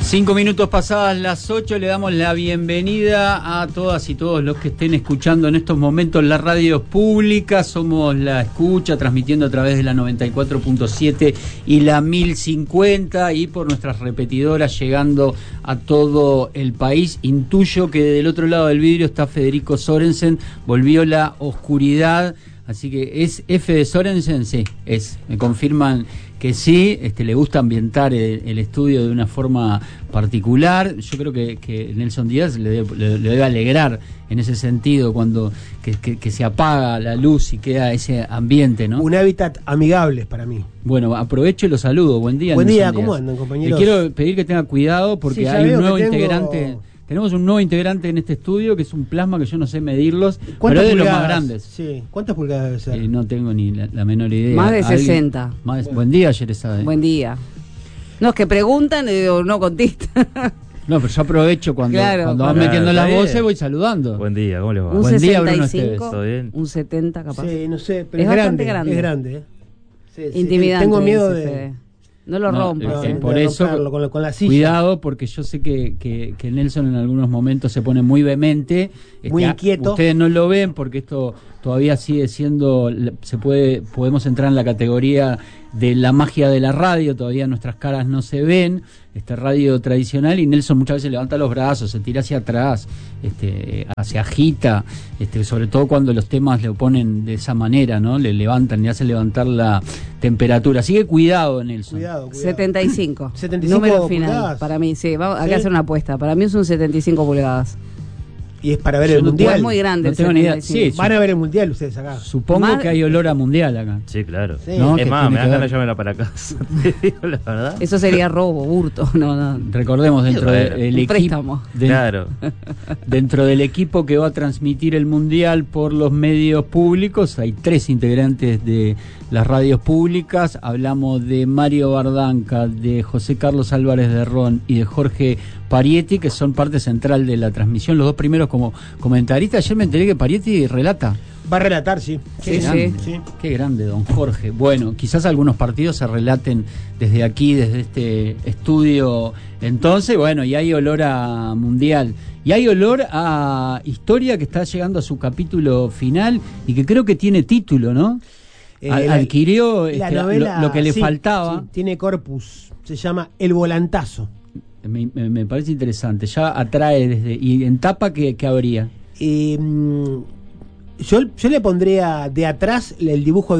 5 minutos pasadas las 8, le damos la bienvenida a todas y todos los que estén escuchando en estos momentos la radio pública. Somos La Escucha, transmitiendo a través de la 94.7 y la 1050 y por nuestras repetidoras llegando a todo el país. Intuyo que del otro lado del vidrio está Federico Sorensen, volvió la oscuridad. Así que ¿es F de Sorensen? Sí, es. Me confirman que sí, le gusta ambientar el estudio de una forma particular. Yo creo que Nelson Díaz le debe alegrar en ese sentido cuando que se apaga la luz y queda ese ambiente, ¿no? Un hábitat amigable para mí. Bueno, aprovecho y los saludo. Buen día, Buen día, Nelson ¿cómo Díaz. andan, compañeros? Le quiero pedir que tenga cuidado porque sí, hay un nuevo integrante. Tenemos un nuevo integrante en este estudio que es un plasma que yo no sé medirlos, pero es de los más grandes. Sí. ¿Cuántas pulgadas debe ser? No tengo ni la menor idea. Más de 60. Buen día, Yerezade. Buen día. No, es que preguntan y no contestan. No, pero yo aprovecho cuando van metiendo las voces, voy saludando. Buen día, ¿cómo les va? Un Buen 65, día, Bruno Esteves. ¿Todo bien? Un 70 capaz. Sí, no sé, pero Es bastante grande. Es grande, Sí, intimidante. Tengo miedo dice de... Fede. No lo rompas. Por eso, con la silla. cuidado, porque yo sé que Nelson en algunos momentos se pone muy vehemente, muy inquieto. Ustedes no lo ven porque esto todavía sigue siendo, podemos entrar en la categoría de la magia de la radio, todavía nuestras caras no se ven, radio tradicional, y Nelson muchas veces levanta los brazos, se tira hacia atrás, se agita, sobre todo cuando los temas le ponen de esa manera, ¿no? Le levantan, le hacen levantar la temperatura. Así que cuidado, Nelson. Cuidado. 75. 75 número final pulgadas. para mí, sí. Hay que hacer una apuesta. Para mí es un 75 pulgadas. Y es para ver el mundial. Es muy grande. No tengo ni idea. Sí, van a ver el mundial ustedes acá. Supongo que hay olor a mundial acá. Sí, claro. Sí. ¿No? Es más, me dan ganas de llamármela para casa. Te digo la verdad. Eso sería robo, hurto. No. Recordemos, dentro del equipo. Claro. Dentro del equipo que va a transmitir el mundial por los medios públicos, hay 3 integrantes de las radios públicas. Hablamos de Mario Bardanca, de José Carlos Álvarez de Ron y de Jorge Parietti, que son parte central de la transmisión. Los 2 primeros como comentaristas. Ayer me enteré que Parietti relata. Va a relatar, sí. Qué grande, sí. Qué grande, don Jorge. Bueno, quizás algunos partidos se relaten desde aquí, desde este estudio. Entonces, bueno, y hay olor a mundial. Y hay olor a historia que está llegando a su capítulo final y que creo que tiene título, ¿no? Adquirió la novela, lo que le faltaba. Sí, tiene corpus. Se llama El Volantazo. Me parece interesante. Ya atrae desde... ¿Y en tapa qué habría? Yo le pondría de atrás el dibujo de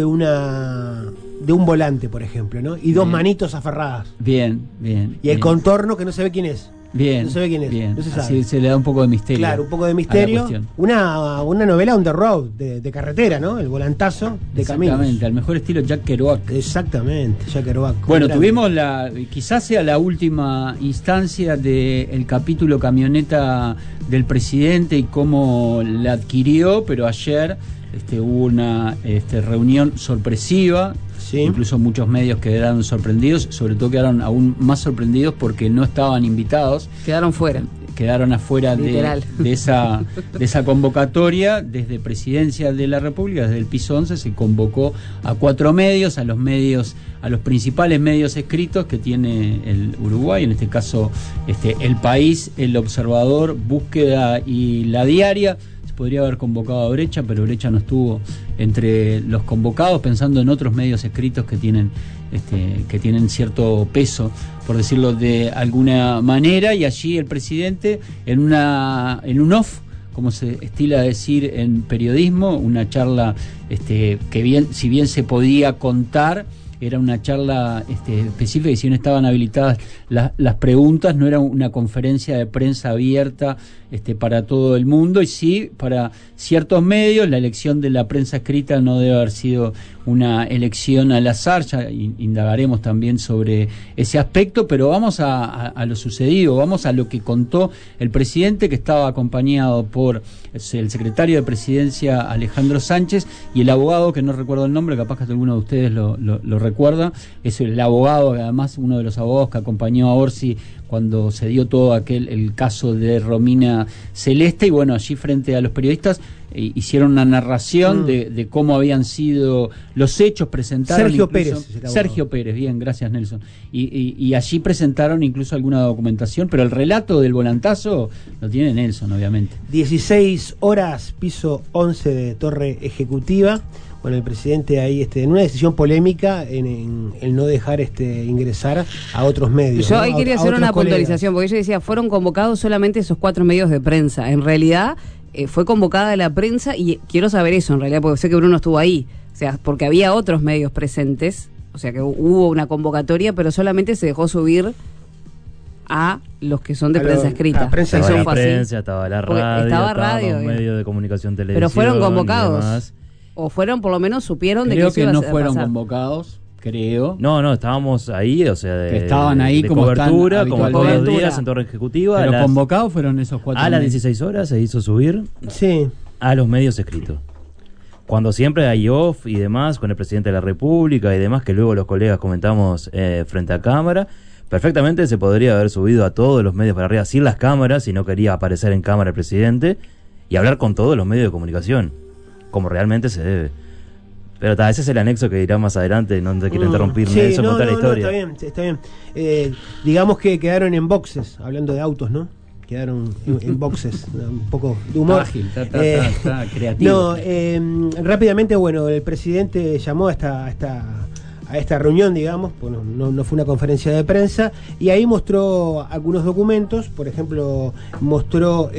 un volante, por ejemplo, ¿no? Y 2 manitos aferradas. Bien. Y el contorno que no se ve quién es. Bien. No se ve quién es. Bien. No se sabe. Así se le da un poco de misterio. Claro, un poco de misterio. Una novela on the road, de carretera, ¿no? El volantazo de caminos. Exactamente, al mejor estilo Jack Kerouac. Exactamente, Jack Kerouac. Bueno, tuvimos quizás sea la última instancia del capítulo camioneta del presidente y cómo la adquirió, pero ayer hubo una reunión sorpresiva. Sí. Incluso muchos medios quedaron sorprendidos, sobre todo quedaron aún más sorprendidos porque no estaban invitados. Quedaron afuera de esa convocatoria. Desde Presidencia de la República, desde el piso 11, se convocó a 4 medios, a los principales medios escritos que tiene el Uruguay, en este caso El País, El Observador, Búsqueda y La Diaria. Podría haber convocado a Brecha, pero Brecha no estuvo entre los convocados, pensando en otros medios escritos que tienen cierto peso, por decirlo de alguna manera, y allí el presidente en un off, como se estila decir en periodismo, una charla si bien se podía contar, era una charla específica y si no estaban habilitadas las preguntas, no era una conferencia de prensa abierta para todo el mundo, y sí para ciertos medios. La elección de la prensa escrita no debe haber sido una elección al azar, ya indagaremos también sobre ese aspecto, pero vamos a lo sucedido, vamos a lo que contó el presidente, que estaba acompañado por el secretario de Presidencia Alejandro Sánchez y el abogado, que no recuerdo el nombre, capaz que alguno de ustedes lo recuerda, es el abogado, además uno de los abogados que acompañó a Orsi cuando se dio todo el caso de Romina Celeste, y bueno, allí frente a los periodistas hicieron una narración de cómo habían sido los hechos presentaron Sergio incluso, Pérez. Sergio Pérez, bien, gracias Nelson. Y allí presentaron incluso alguna documentación, pero el relato del volantazo lo tiene Nelson, obviamente. 16 horas, piso 11 de Torre Ejecutiva. Bueno, el presidente ahí en una decisión polémica en no dejar ingresar a otros medios. Yo ¿no? ahí quería hacer otros una colegas. puntualización, porque yo decía, fueron convocados solamente esos 4 medios de prensa. En realidad, fue convocada la prensa y quiero saber eso, en realidad, porque sé que Bruno estuvo ahí. O sea, porque había otros medios presentes, o sea que hubo una convocatoria, pero solamente se dejó subir a los que son de prensa escrita. A prensa Estaba Eso la fue así. prensa, estaba la Porque radio, estaba estaban radio, los medios de comunicación televisiva. Pero fueron y convocados. demás. O fueron, por lo menos, supieron de Creo que que eso no iba a fueron pasar. convocados, creo. No, estábamos ahí, o sea, Que estaban ahí de como están cobertura, como todos los habitualmente. días en Torre Ejecutiva. Pero convocados fueron esos 4 a las medios. 16 horas se hizo subir Sí. a los medios escritos. Cuando siempre hay off y demás, con el presidente de la República y demás, que luego los colegas comentamos frente a cámara, perfectamente se podría haber subido a todos los medios para arriba, sin las cámaras, si no quería aparecer en cámara el presidente, y hablar con todos los medios de comunicación, como realmente se debe. Pero ese es el anexo que dirá más adelante, no te quiero interrumpir, Sí, Nelson, contar la historia. está bien. Digamos que quedaron en boxes, hablando de autos, ¿no? Quedaron en boxes, un poco de humor. Ágil, está creativo. No, rápidamente, bueno, el presidente llamó a esta reunión, digamos, bueno, no fue una conferencia de prensa, y ahí mostró algunos documentos. Por ejemplo, mostró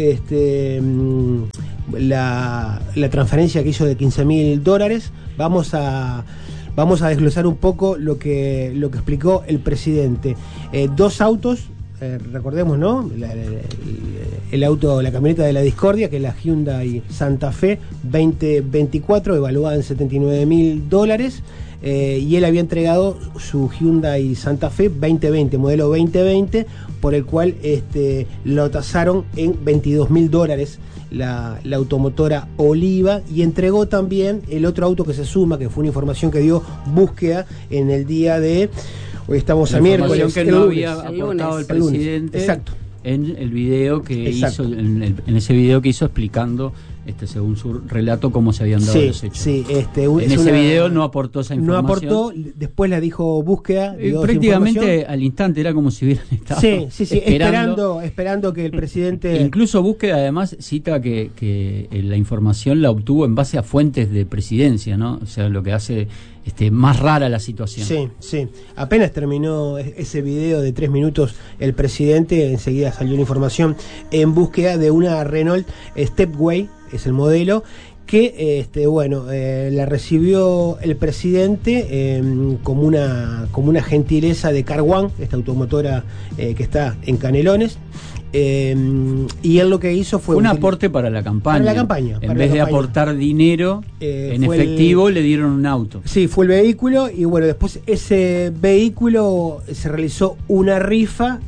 la transferencia que hizo de $15.000. Vamos a desglosar un poco lo que explicó el presidente. 2 autos, recordemos, ¿no? El auto, la camioneta de la discordia, que es la Hyundai Santa Fe 2024, evaluada en $79.000. Y él había entregado su Hyundai Santa Fe 2020, modelo 2020, por el cual lo tasaron en $22.000 la automotora Oliva, y entregó también el otro auto que se suma, que fue una información que dio Búsqueda en el día de... Hoy estamos a miércoles, que el no lunes. había aportado el El lunes. presidente. Exacto. En el video que Exacto. hizo, en ese video que hizo explicando, según su relato, cómo se habían dado los hechos. Sí, en ese video no aportó esa No información. aportó, después la dijo Búsqueda. dio esa Prácticamente información. al instante era como si hubieran estado Sí, esperando que el presidente... Incluso Búsqueda además cita que la información la obtuvo en base a fuentes de presidencia, ¿no? O sea, lo que hace más rara la situación. Sí. Apenas terminó ese video de 3 minutos el presidente, enseguida salió la información en Búsqueda de una Renault Stepway, es el modelo, que la recibió el presidente como una gentileza de Car One, esta automotora que está en Canelones. Y él lo que hizo fue un aporte para la campaña. Para la campaña. En vez de aportar dinero en efectivo, le dieron un auto. Sí, fue el vehículo, y bueno, después ese vehículo se realizó una rifa.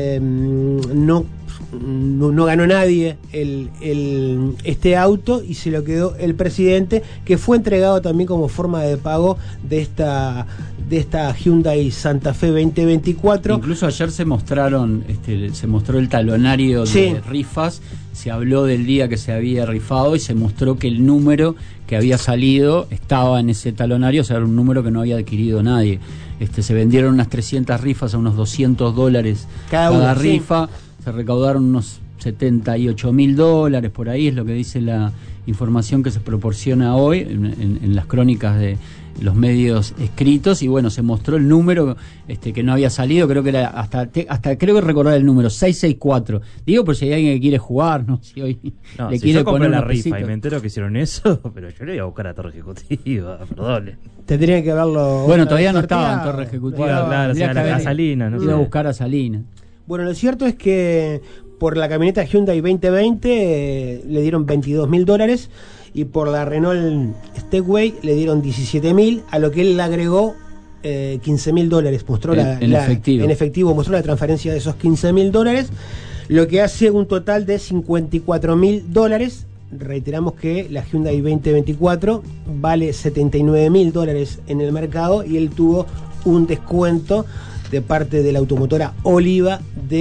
No ganó nadie este auto, y se lo quedó el presidente, que fue entregado también como forma de pago de esta Hyundai Santa Fe 2024. Incluso ayer se mostró el talonario de rifas, se habló del día que se había rifado y se mostró que el número que había salido estaba en ese talonario, o sea, era un número que no había adquirido nadie. Se vendieron unas 300 rifas a unos $200 cada rifa. Se recaudaron unos $78.000, por ahí es lo que dice la información que se proporciona hoy en las crónicas de los medios escritos, y bueno, se mostró el número que no había salido, creo que era hasta creo que recordar el número 664. Digo, por si hay alguien que quiere jugar, no si hoy le si quiere yo compré poner la unos rifa pesitos. y me entero que hicieron eso, pero yo le iba a buscar a Torre Ejecutiva, perdón. Tendría que verlo. Bueno, todavía no estaba en Torre Ejecutiva. Bueno, claro, Tendría que haber Salinas, no ido a sé. buscar a Salinas. Bueno, lo cierto es que por la camioneta Hyundai 2020 le dieron $22.000, y por la Renault Stepway le dieron $17.000, a lo que él le agregó $15.000. Mostró en efectivo, mostró la transferencia de esos $15.000, lo que hace un total de $54.000. Reiteramos que la Hyundai 2024 vale $79.000 en el mercado, y él tuvo un descuento de parte de la automotora Oliva de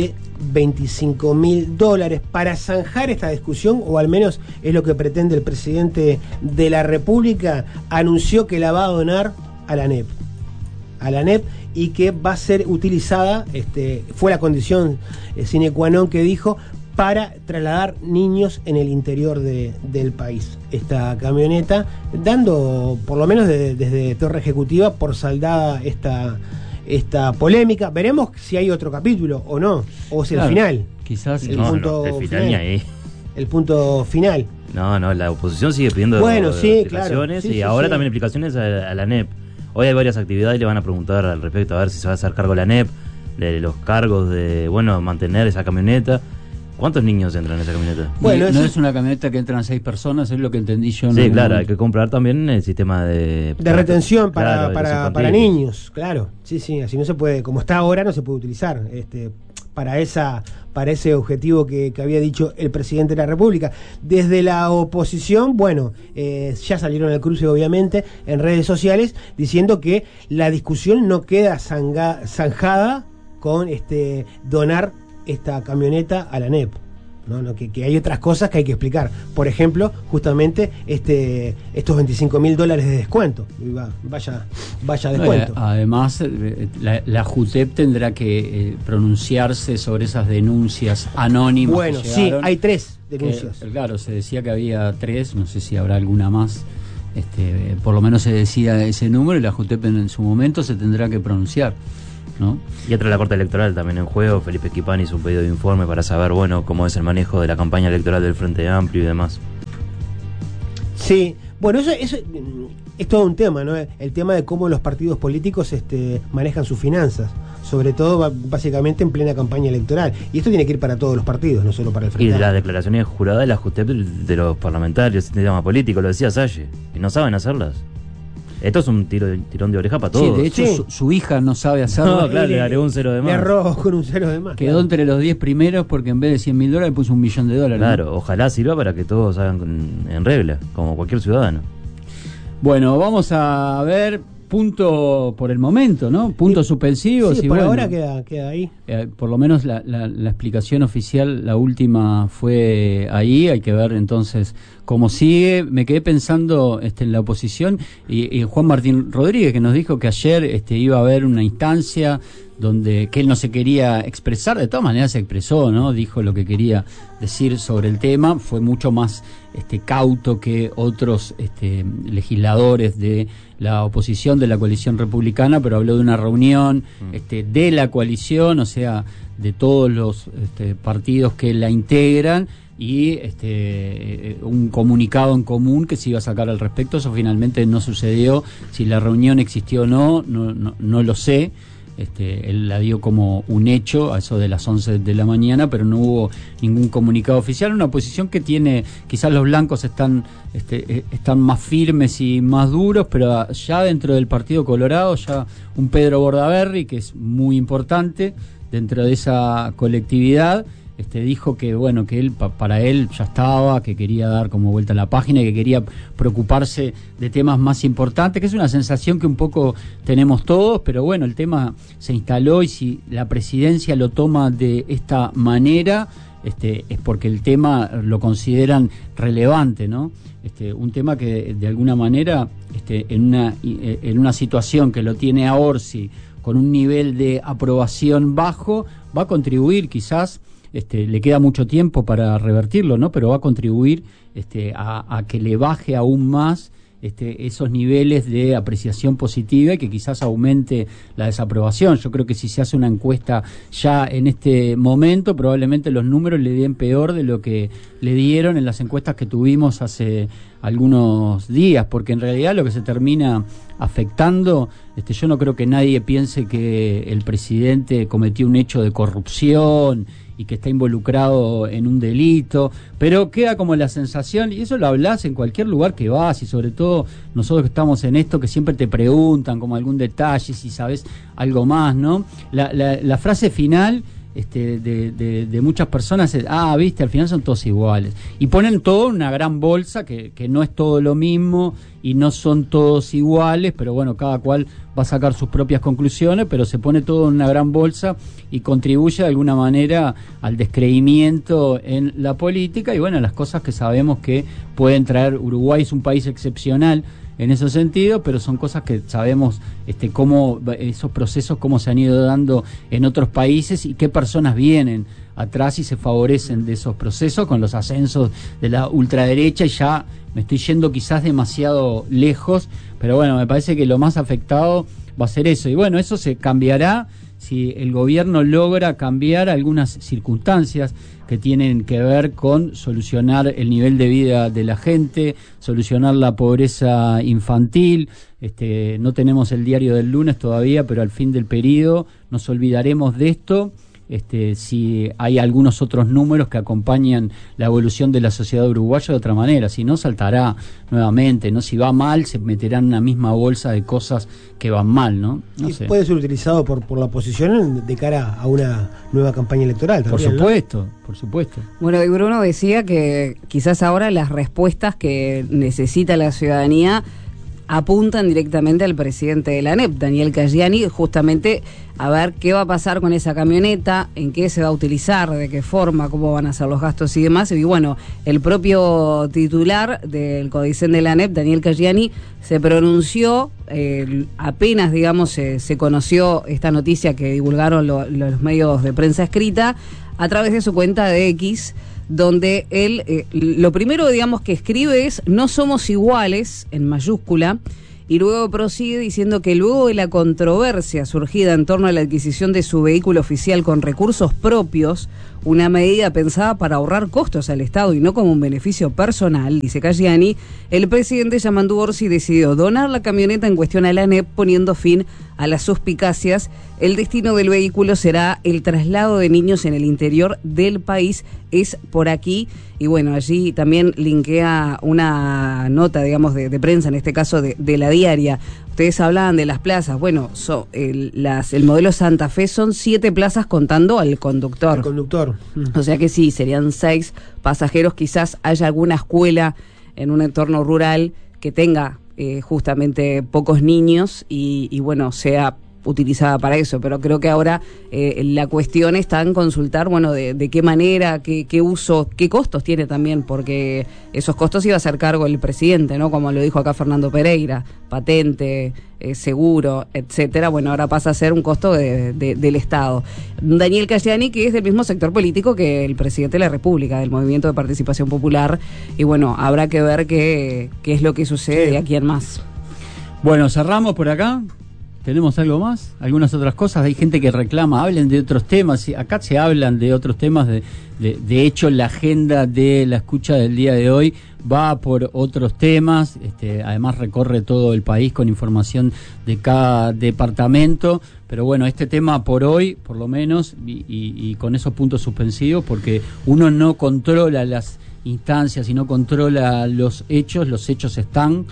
$25.000 para zanjar esta discusión, o al menos es lo que pretende el presidente de la República. Anunció que la va a donar a la ANEP, y que va a ser utilizada, fue la condición sine qua non que dijo, para trasladar niños en el interior del país. Esta camioneta, dando, por lo menos desde Torre Ejecutiva, por saldada esta polémica. Veremos si hay otro capítulo o no, o si el final. Quizás el final ni ahí. El punto final. No, la oposición sigue pidiendo explicaciones, y ahora también explicaciones a la ANEP. Hoy hay varias actividades y le van a preguntar al respecto, a ver si se va a hacer cargo la ANEP, de los cargos de, mantener esa camioneta. ¿Cuántos niños entran en esa camioneta? Bueno, no es una camioneta que entran 6 personas, es lo que entendí yo. Sí, claro, hay que comprar también el sistema de retención para niños, claro. Sí, así no se puede, como está ahora, no se puede utilizar para ese objetivo que había dicho el presidente de la República. Desde la oposición, ya salieron al cruce, obviamente, en redes sociales, diciendo que la discusión no queda zanjada con donar esta camioneta a la ANEP, que hay otras cosas que hay que explicar. Por ejemplo, justamente estos $25.000 de descuento. Vaya descuento. Además, la JUTEP tendrá que pronunciarse sobre esas denuncias anónimas. Bueno, sí, hay 3 denuncias. Claro, se decía que había 3, no sé si habrá alguna más. Por lo menos se decía ese número, y la JUTEP en su momento se tendrá que pronunciar, ¿no? Y entra la Corte Electoral también en juego. Felipe Esquipán hizo un pedido de informe para saber, cómo es el manejo de la campaña electoral del Frente Amplio y demás. Sí, eso es todo un tema, ¿no? El tema de cómo los partidos políticos manejan sus finanzas, sobre todo básicamente en plena campaña electoral. Y esto tiene que ir para todos los partidos, no solo para el Frente Amplio. Y de Amplio. las declaraciones juradas de la JUTEP de los parlamentarios, este tema político, lo decía Salle, y no saben hacerlas. Esto es un tirón de oreja para todos. Sí, de hecho, su hija no sabe hacerlo. No, claro, le agregó un 0 de más. Le erró con un 0 de más. Quedó entre los 10 primeros porque en vez de $100.000 puso $1 millón. Claro, ¿no? Ojalá sirva para que todos hagan en regla, como cualquier ciudadano. Bueno, vamos a ver punto por el momento, ¿no? Punto suspensivo. Sí, por ahora queda ahí. Por lo menos la explicación oficial, la última, fue ahí. Hay que ver entonces cómo sigue. Me quedé pensando en la oposición y Juan Martín Rodríguez, que nos dijo que ayer iba a haber una instancia que él no se quería expresar. De todas maneras se expresó, ¿no? Dijo lo que quería decir sobre el tema. Fue mucho más cauto que otros legisladores de la oposición, de la coalición republicana, pero habló de una reunión de la coalición, o sea, de todos los partidos que la integran, y un comunicado en común que se iba a sacar al respecto. Eso finalmente no sucedió. Si la reunión existió o no lo sé. Él la dio como un hecho a eso de las 11 de la mañana, pero no hubo ningún comunicado oficial. Una posición que tiene, quizás los blancos están más firmes y más duros, pero ya dentro del Partido Colorado, ya un Pedro Bordaberry, que es muy importante dentro de esa colectividad, dijo que que él para él ya estaba, que quería dar como vuelta a la página y que quería preocuparse de temas más importantes, que es una sensación que un poco tenemos todos, pero el tema se instaló, y si la presidencia lo toma de esta manera, es porque el tema lo consideran relevante, ¿no? Un tema que de alguna manera en una situación que lo tiene a Orsi con un nivel de aprobación bajo, va a contribuir quizás. Le queda mucho tiempo para revertirlo, ¿no? Pero va a contribuir a que le baje aún más esos niveles de apreciación positiva, y que quizás aumente la desaprobación. Yo creo que si se hace una encuesta ya en este momento, probablemente los números le den peor de lo que le dieron en las encuestas que tuvimos hace algunos días, porque en realidad lo que se termina afectando, yo no creo que nadie piense que el presidente cometió un hecho de corrupción y que está involucrado en un delito, pero queda como la sensación, y eso lo hablas en cualquier lugar que vas, y sobre todo nosotros que estamos en esto, que siempre te preguntan como algún detalle, si sabes algo más, ¿no? La frase final de muchas personas es, viste, al final son todos iguales. Y ponen todo en una gran bolsa, que no es todo lo mismo y no son todos iguales, pero bueno, cada cual va a sacar sus propias conclusiones, pero se pone todo en una gran bolsa y contribuye de alguna manera al descreimiento en la política y bueno, las cosas que sabemos que pueden traer. Uruguay es un país excepcional en ese sentido, pero son cosas que sabemos cómo esos procesos, cómo se han ido dando en otros países y qué personas vienen atrás y se favorecen de esos procesos con los ascensos de la ultraderecha. Y ya me estoy yendo quizás demasiado lejos, pero bueno, me parece que lo más afectado va a ser eso. Y bueno, eso se cambiará si el gobierno logra cambiar algunas circunstancias que tienen que ver con solucionar el nivel de vida de la gente, solucionar la pobreza infantil. No tenemos el diario del lunes todavía, pero al fin del periodo nos olvidaremos de esto. Si hay algunos otros números que acompañan la evolución de la sociedad uruguaya de otra manera, si no saltará nuevamente, ¿no? Si va mal se meterá en una misma bolsa de cosas que van mal, ¿no? Y sé. Puede ser utilizado por la oposición de cara a una nueva campaña electoral también, por supuesto, ¿no? Por supuesto. Bueno, y Bruno decía que quizás ahora las respuestas que necesita la ciudadanía apuntan directamente al presidente de la ANEP, Daniel Caggiani, justamente a ver qué va a pasar con esa camioneta, en qué se va a utilizar, de qué forma, cómo van a ser los gastos y demás. Y bueno, el propio titular del Codicen de la ANEP, Daniel Caggiani, se pronunció, apenas, digamos, se conoció esta noticia que divulgaron los medios de prensa escrita, a través de su cuenta de X, donde él, lo primero, digamos, que escribe es "no somos iguales", en mayúscula, y luego prosigue diciendo que luego de la controversia surgida en torno a la adquisición de su vehículo oficial con recursos propios, una medida pensada para ahorrar costos al Estado y no como un beneficio personal, dice Caggiani, el presidente Yamandu Orsi decidió donar la camioneta en cuestión a la ANEP, poniendo fin a las suspicacias. El destino del vehículo será el traslado de niños en el interior del país, es por aquí. Y bueno, allí también linkea una nota, digamos, de prensa, en este caso de La Diaria. Ustedes hablaban de las plazas. Bueno, el modelo Santa Fe son 7 plazas contando al conductor. El conductor. O sea que sí, serían 6 pasajeros. Quizás haya alguna escuela en un entorno rural que tenga justamente pocos niños y bueno, sea utilizada para eso, pero creo que ahora la cuestión está en consultar, bueno, de qué manera, qué uso, qué costos tiene también, porque esos costos iba a ser cargo el presidente, ¿no? Como lo dijo acá Fernando Pereira, patente, seguro, etcétera. Bueno, ahora pasa a ser un costo del Estado. Daniel Caggiani, que es del mismo sector político que el presidente de la República, del Movimiento de Participación Popular, y bueno, habrá que ver qué es lo que sucede de aquí en más. Bueno, cerramos por acá. ¿Tenemos algo más? ¿Algunas otras cosas? Hay gente que reclama, hablen de otros temas. Acá se hablan de otros temas. De hecho, la agenda de la escucha del día de hoy va por otros temas. Además, recorre todo el país con información de cada departamento. Pero bueno, este tema por hoy, por lo menos, y con esos puntos suspensivos, porque uno no controla las instancias y no controla los hechos están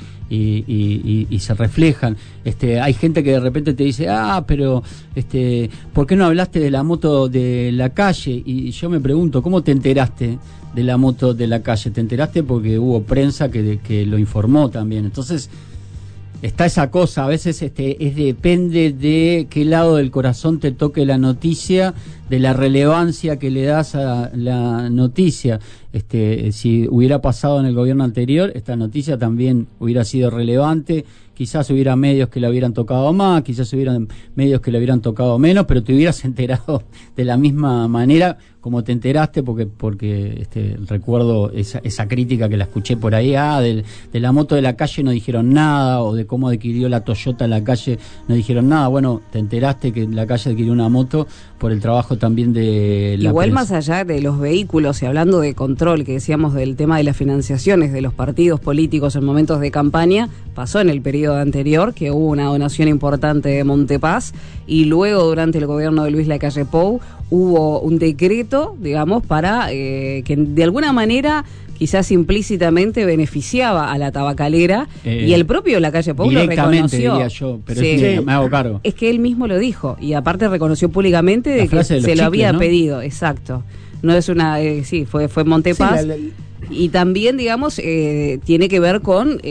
y se reflejan. Hay gente que de repente te dice, pero ¿por qué no hablaste de la moto de la calle? Y yo me pregunto, ¿cómo te enteraste de la moto de la calle? Te enteraste porque hubo prensa que lo informó también. Entonces está esa cosa, a veces depende de qué lado del corazón te toque la noticia, de la relevancia que le das a la noticia. Si hubiera pasado en el gobierno anterior, esta noticia también hubiera sido relevante. Quizás hubiera medios que la hubieran tocado más, quizás hubieran medios que la hubieran tocado menos, pero te hubieras enterado de la misma manera como te enteraste, porque recuerdo esa crítica que la escuché por ahí, de la moto de la calle no dijeron nada, o de cómo adquirió la Toyota en la calle no dijeron nada. Bueno, te enteraste que la calle adquirió una moto por el trabajo también de la igual prensa. Más allá de los vehículos y hablando de control, que decíamos del tema de las financiaciones de los partidos políticos en momentos de campaña, pasó en el periodo periodo anterior, que hubo una donación importante de Montepaz, y luego durante el gobierno de Luis Lacalle Pou hubo un decreto, digamos, para que de alguna manera quizás implícitamente beneficiaba a la tabacalera, y el propio Lacalle Pou lo reconoció. Diría yo, pero Sí. sí, me hago cargo. Es que él mismo lo dijo, y aparte reconoció públicamente de La que frase de los se lo chicles, había ¿no? pedido, exacto. No es una, sí, fue Montepaz. Sí, Y también, digamos, tiene que ver con...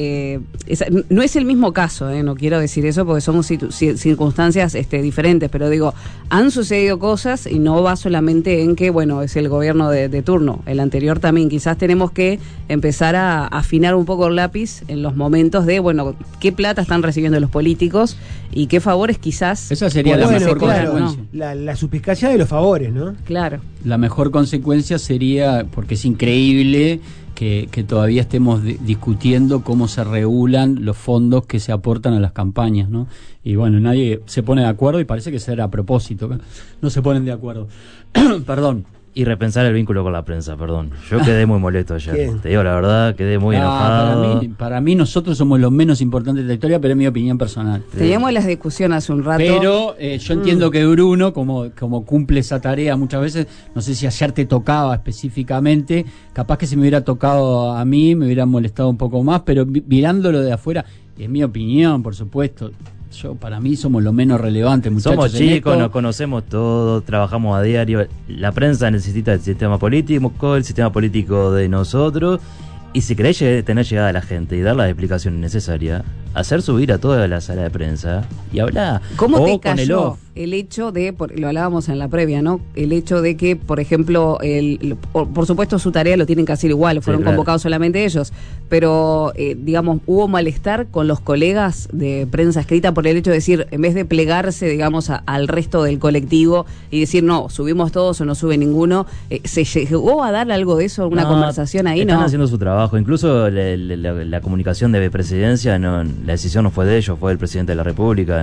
no es el mismo caso, no quiero decir eso porque somos circunstancias diferentes, pero digo, han sucedido cosas y no va solamente en que, bueno, es el gobierno de turno. El anterior también. Quizás tenemos que empezar a afinar un poco el lápiz en los momentos de, bueno, qué plata están recibiendo los políticos y qué favores quizás... Esa sería la bueno, mejor claro, consecuencia. la suspicacia de los favores, ¿no? Claro. La mejor consecuencia sería, porque es increíble que todavía estemos discutiendo cómo se regulan los fondos que se aportan a las campañas, ¿no? Y bueno, nadie se pone de acuerdo y parece que será a propósito. No se ponen de acuerdo. Perdón. Y repensar el vínculo con la prensa, perdón. Yo quedé muy molesto ayer. ¿Quién? Te digo la verdad, quedé muy enojado. Para mí nosotros somos los menos importantes de la historia, pero es mi opinión personal. Teníamos las discusiones hace un rato. Pero yo entiendo que Bruno, como cumple esa tarea muchas veces, no sé si ayer te tocaba específicamente, capaz que si me hubiera tocado a mí me hubiera molestado un poco más, pero mirándolo de afuera, es mi opinión, por supuesto. Para mí somos lo menos relevante, muchachos. Somos chicos, nos conocemos todos, trabajamos a diario. La prensa necesita el sistema político, el sistema político de nosotros. Y si querés tener llegada a la gente y dar las explicaciones necesarias, hacer subir a toda la sala de prensa y hablar. ¿Cómo te con el cayó off. el hecho de, lo hablábamos en la previa, ¿no? El hecho de que, por ejemplo, por supuesto su tarea lo tienen que hacer igual, fueron claro. convocados solamente ellos, pero digamos, hubo malestar con los colegas de prensa escrita por el hecho de decir, en vez de plegarse, digamos, al resto del colectivo y decir, no, subimos todos o no sube ninguno, ¿se llegó a dar algo de eso, alguna conversación ahí? Están No, haciendo su trabajo, incluso la comunicación de presidencia, la decisión no fue de ellos, fue del presidente de la República.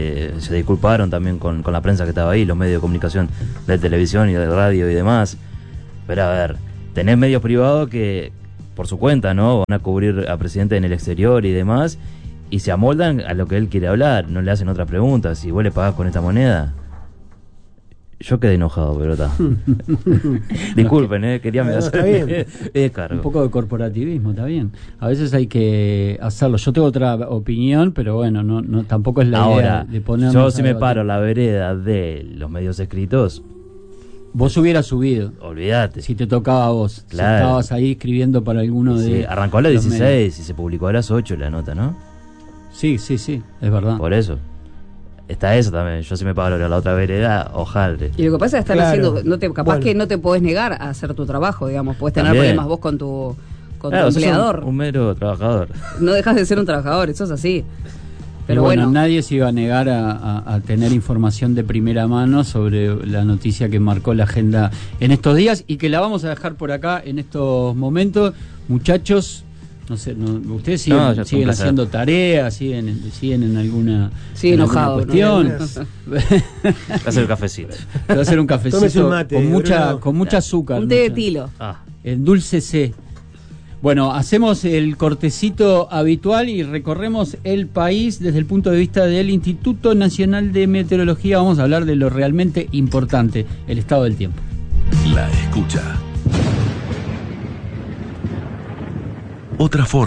Se disculparon también con la prensa que estaba ahí, los medios de comunicación de televisión y de radio y demás. Pero a ver, tenés medios privados que por su cuenta, ¿no? Van a cubrir a presidente en el exterior y demás, y se amoldan a lo que él quiere hablar, no le hacen otras preguntas. Si vos le pagás con esta moneda... Yo quedé enojado, pero está. Disculpen, quería está bien. descargo. Un poco de corporativismo, está bien. A veces hay que hacerlo. Yo tengo otra opinión, pero bueno, no tampoco es la Ahora, idea de ponernos yo si a me debatir. paro a la vereda de los medios escritos, Vos hubieras subido, olvídate. si te tocaba a vos. Si Claro. estabas ahí escribiendo para alguno Sí, de... arrancó a las los 16 medios. y se publicó a las 8 la nota, ¿no? Sí, es verdad. Por eso. Está eso también. Yo si me paro a la otra vereda, ojalá. y lo que pasa es que están Claro. haciendo, capaz Bueno. que no te podés negar a hacer tu trabajo, digamos, podés tener También. problemas vos con tu Claro, sos empleador. un mero trabajador. No dejas de ser un trabajador, eso es así. Pero Y bueno, nadie se iba a negar a tener información de primera mano sobre la noticia que marcó la agenda en estos días y que la vamos a dejar por acá en estos momentos. Muchachos, no sé, ustedes siguen, No, ya fue un siguen placer. haciendo tareas, siguen en alguna, Sí, en alguna enojado, cuestión. Voy a hacer el cafecito. Te va a hacer un Tómese cafecito un mate, con Bruno. mucha azúcar. un té de mucha- tilo. Ah, El dulce C. Bueno, hacemos el cortecito habitual y recorremos el país desde el punto de vista del Instituto Nacional de Meteorología. Vamos a hablar de lo realmente importante, el estado del tiempo. La escucha. Otra forma.